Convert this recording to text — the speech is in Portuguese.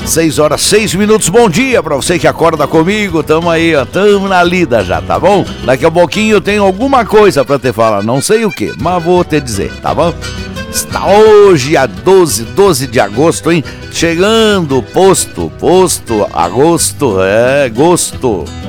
6 horas 6 minutos, bom dia pra você que acorda comigo, tamo aí, ó, tamo na lida já, tá bom? Daqui a pouquinho eu tenho alguma coisa pra te falar, não sei o que, mas vou te dizer, tá bom? Está hoje a 12 de agosto, hein? Chegando, posto, agosto, gosto.